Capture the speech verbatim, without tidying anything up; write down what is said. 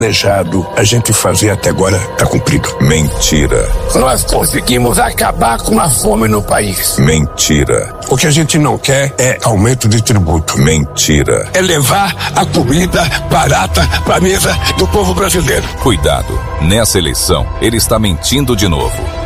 planejado a gente fazer até agora está cumprido. Mentira. Nós conseguimos acabar com a fome no país. Mentira. O que a gente não quer é aumento de tributo. Mentira. É levar a comida barata para a mesa do povo brasileiro. Cuidado, nessa eleição ele está mentindo de novo.